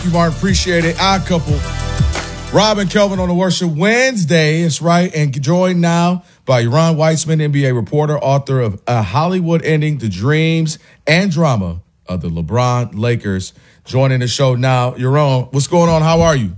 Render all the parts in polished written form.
Thank you, Martin. Appreciate it. Odd Couple. Rob and Kelvin on the Worship Wednesday. That's right. And joined now by Yaron Weitzman, NBA reporter, author of A Hollywood Ending, The Dreams and Drama of the LeBron Lakers. Joining the show now. Yaron, what's going on? How are you?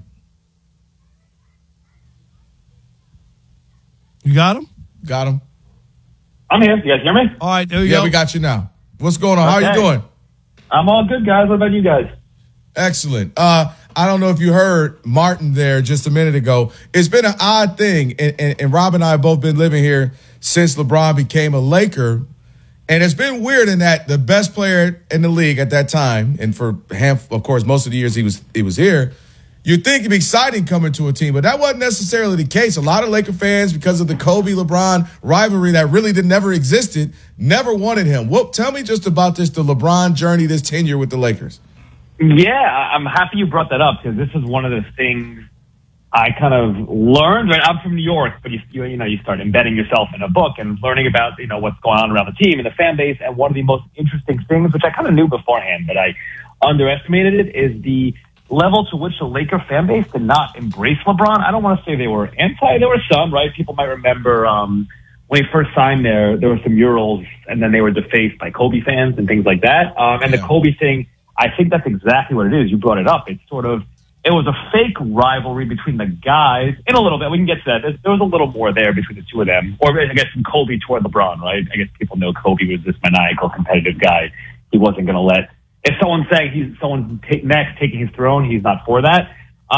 You got him? Got him. I'm here. You guys hear me? All right, there we go. Yeah, we got you now. What's going on? Okay. How you doing? I'm all good, guys. What about you guys? Excellent. I don't know if you heard Martin there just a minute ago. It's been an odd thing, and Rob and I have both been living here since LeBron became a Laker, and it's been weird in that the best player in the league at that time, and for him, of course, most of the years he was here, you'd think it'd be exciting coming to a team, but that wasn't necessarily the case. A lot of Laker fans, because of the Kobe-LeBron rivalry that really never existed, never wanted him. Well, tell me just about the LeBron journey, this tenure with the Lakers. Yeah, I'm happy you brought that up because this is one of the things I kind of learned. Right, I'm from New York, but you start embedding yourself in a book and learning about what's going on around the team and the fan base. And one of the most interesting things, which I kind of knew beforehand, but I underestimated it, is the level to which the Laker fan base did not embrace LeBron. I don't want to say they were anti. There were some, right? People might remember when he first signed there were some murals, and then they were defaced by Kobe fans and things like that. The Kobe thing, I think that's exactly what it is. You brought it up. It was a fake rivalry between the guys in a little bit. We can get to that. There was a little more there between the two of them. Or I guess from Kobe toward LeBron, right? I guess people know Kobe was this maniacal, competitive guy. He wasn't going to let... If someone's saying someone's next taking his throne, he's not for that.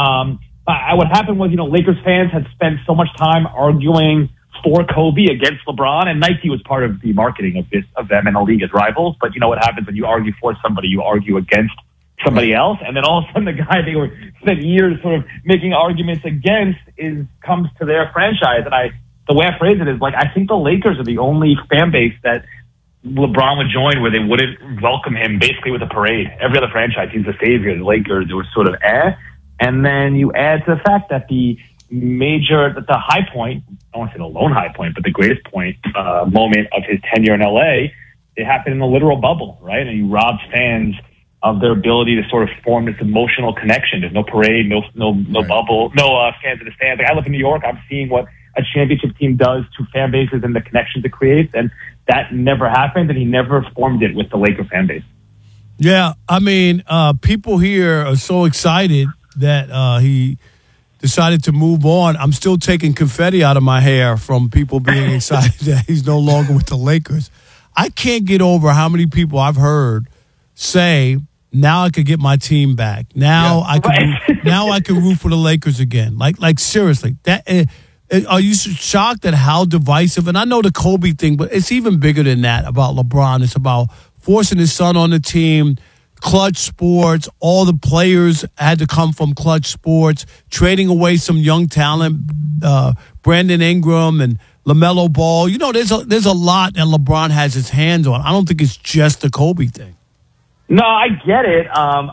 What happened was, Lakers fans had spent so much time arguing for Kobe against LeBron, and Nike was part of the marketing of them and the league as rivals. But you know what happens when you argue for somebody, you argue against somebody else, and then all of a sudden the guy they were spent years sort of making arguments against comes to their franchise. And the way I phrase it is I think the Lakers are the only fan base that LeBron would join where they wouldn't welcome him basically with a parade. Every other franchise, he's the savior. The Lakers, it was sort of And then you add to the fact that the high point, I don't want to say the lone high point, but the greatest point moment of his tenure in LA, it happened in a literal bubble, right? And you robbed fans of their ability to sort of form this emotional connection. There's no parade, no bubble, no fans in the stands. I live in New York. I'm seeing what a championship team does to fan bases and the connections it creates. And that never happened, and he never formed it with the Laker fan base. Yeah, I mean, people here are so excited that he decided to move on. I'm still taking confetti out of my hair from people being excited that he's no longer with the Lakers. I can't get over how many people I've heard say, now I could get my team back. Now I can root for the Lakers again. Like seriously, are you shocked at how divisive? And I know the Kobe thing, but it's even bigger than that about LeBron. It's about forcing his son on the team, Clutch Sports. All the players had to come from Clutch Sports, trading away some young talent, Brandon Ingram and LaMelo Ball. There's a lot that LeBron has his hands on. I don't think it's just the Kobe thing. No, I get it.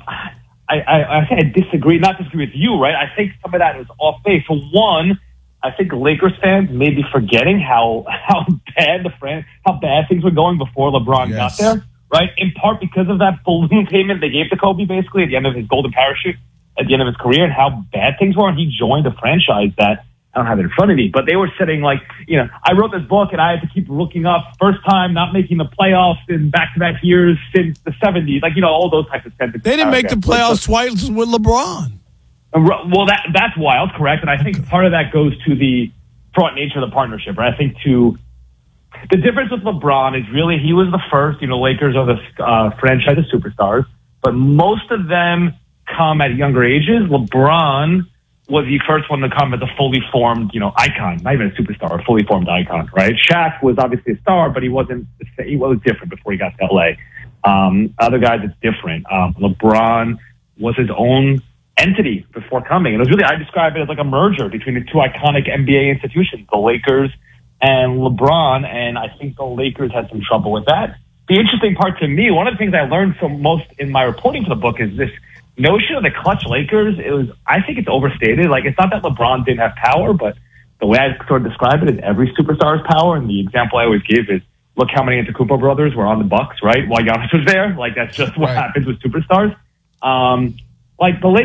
I disagree. Not disagree with you, right? I think some of that is off base. For one, I think Lakers fans may be forgetting how bad things were going before LeBron got there, right? In part because of that balloon payment they gave to Kobe basically at the end of his golden parachute, at the end of his career, and how bad things were. And he joined a franchise that, I don't have it in front of me, but they were sitting I wrote this book and I had to keep looking up first time not making the playoffs in back-to-back years since the 70s, all those types of sentences. They didn't make the playoffs twice with LeBron. Well, that's wild, correct? And I think part of that goes to the fraught nature of the partnership, right? I think the difference with LeBron is really he was the first. Lakers are the franchise of superstars, but most of them come at younger ages. LeBron was the first one to come as a fully formed, icon, not even a superstar, a fully formed icon, right? Shaq was obviously a star, but he was different before he got to LA. Other guys, it's different. LeBron was his own entity before coming. And it was really, I describe it as like a merger between the two iconic NBA institutions, the Lakers and LeBron. And I think the Lakers had some trouble with that. The interesting part to me, one of the things I learned from most in my reporting for the book is this notion of the clutch Lakers. I think it's overstated. It's not that LeBron didn't have power, but the way I sort of describe it is every superstar's power. And the example I always give is, look how many Antetokounmpo brothers were on the Bucks, right? While Giannis was there. That's just what happens with superstars. The Lakers